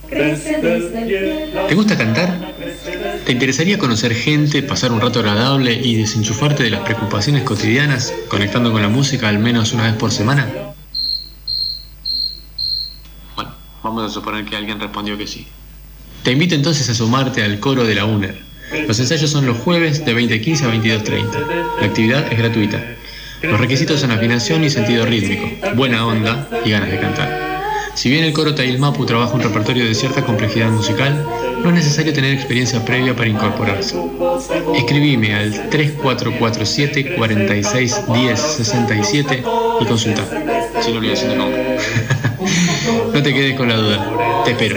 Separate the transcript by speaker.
Speaker 1: ¿Te gusta cantar? ¿Te interesaría conocer gente, pasar un rato agradable y desenchufarte de las preocupaciones cotidianas, conectando con la música al menos una vez por semana? Bueno, vamos a suponer que alguien respondió que sí. Te invito entonces a sumarte al coro de la UNER. Los ensayos son los jueves de 20:15 a 22:30. La actividad es gratuita. Los requisitos son afinación y sentido rítmico, buena onda y ganas de cantar. Si bien el coro Tailmapu trabaja un repertorio de cierta complejidad musical, no es necesario tener experiencia previa para incorporarse. Escribime al 3447 46 10 67 y consulta. Sin olvidación de nombre. No te quedes con la duda. Te espero.